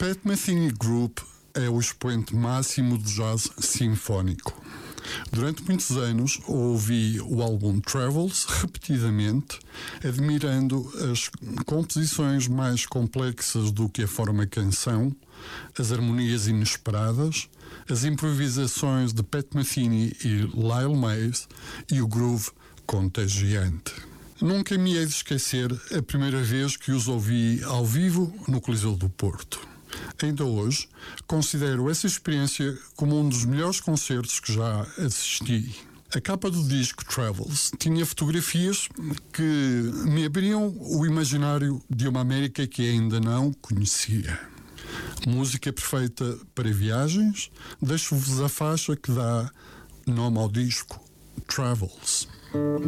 Pat Metheny Group é o expoente máximo do jazz sinfónico. Durante muitos anos ouvi o álbum Travels repetidamente, admirando as composições mais complexas do que a forma canção, as harmonias inesperadas, as improvisações de Pat Metheny e Lyle Mays e o groove contagiante. Nunca me hei de esquecer a primeira vez que os ouvi ao vivo no Coliseu do Porto. Ainda hoje, considero essa experiência como um dos melhores concertos que já assisti. A capa do disco Travels tinha fotografias que me abriam o imaginário de uma América que ainda não conhecia. Música perfeita para viagens, deixo-vos a faixa que dá nome ao disco, Travels.